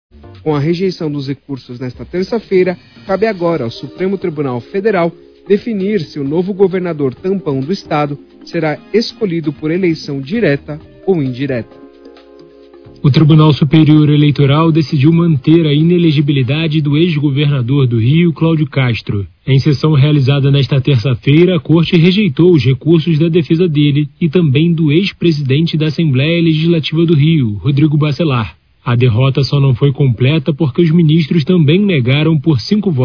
Com a rejeição dos recursos nesta terça-feira, cabe agora ao Supremo Tribunal Federal definir se o novo governador tampão do estado será escolhido por eleição direta ou indireta. O Tribunal Superior Eleitoral decidiu manter a inelegibilidade do ex-governador do Rio, Cláudio Castro. Em sessão realizada nesta terça-feira, a Corte rejeitou os recursos da defesa dele e também do ex-presidente da Assembleia Legislativa do Rio, Rodrigo Bacelar. A derrota só não foi completa porque os ministros também negaram por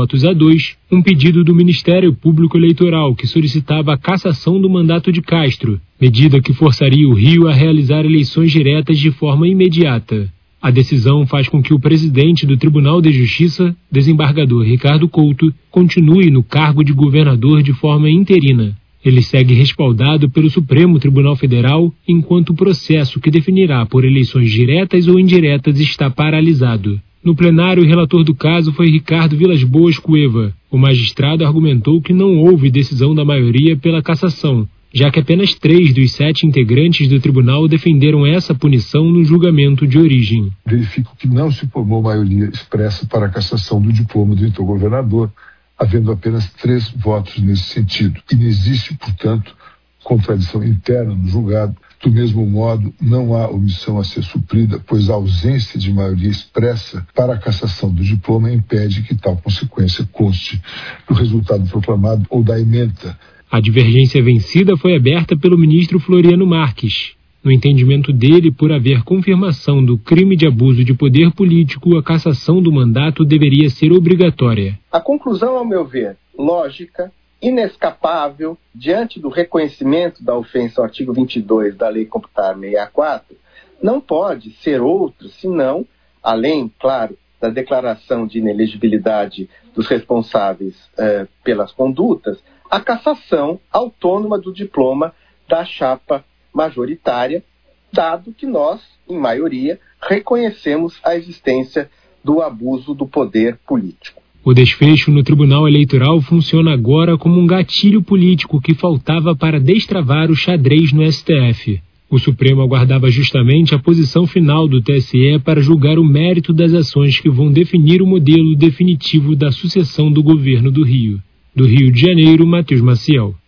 5-2 um pedido do Ministério Público Eleitoral que solicitava a cassação do mandato de Castro, medida que forçaria o Rio a realizar eleições diretas de forma imediata. A decisão faz com que o presidente do Tribunal de Justiça, desembargador Ricardo Couto, continue no cargo de governador de forma interina. Ele segue respaldado pelo Supremo Tribunal Federal, enquanto o processo que definirá por eleições diretas ou indiretas está paralisado. No plenário, o relator do caso foi Ricardo Vilas Boas Cueva. O magistrado argumentou que não houve decisão da maioria pela cassação, já que apenas 3 dos 7 integrantes do tribunal defenderam essa punição no julgamento de origem. Verifico que não se formou maioria expressa para a cassação do diploma do então governador, havendo apenas 3 votos nesse sentido. E não existe, portanto, contradição interna no julgado. Do mesmo modo, não há omissão a ser suprida, pois a ausência de maioria expressa para a cassação do diploma impede que tal consequência conste do resultado proclamado ou da ementa. A divergência vencida foi aberta pelo ministro Floriano Marques. No entendimento dele, por haver confirmação do crime de abuso de poder político, a cassação do mandato deveria ser obrigatória. A conclusão, ao meu ver, lógica, inescapável, diante do reconhecimento da ofensa ao artigo 22 da Lei Complementar 64, não pode ser outra, senão, além, claro, da declaração de inelegibilidade dos responsáveis pelas condutas, a cassação autônoma do diploma da chapa majoritária, dado que nós, em maioria, reconhecemos a existência do abuso do poder político. O desfecho no Tribunal Eleitoral funciona agora como um gatilho político que faltava para destravar o xadrez no STF. O Supremo aguardava justamente a posição final do TSE para julgar o mérito das ações que vão definir o modelo definitivo da sucessão do governo do Rio. Do Rio de Janeiro, Matheus Maciel.